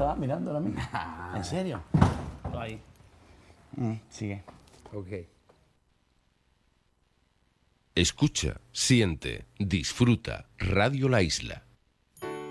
estaba mirando ahora mismo. ¿En serio? Ahí. Sigue. Ok. Escucha, siente, disfruta. Radio La Isla.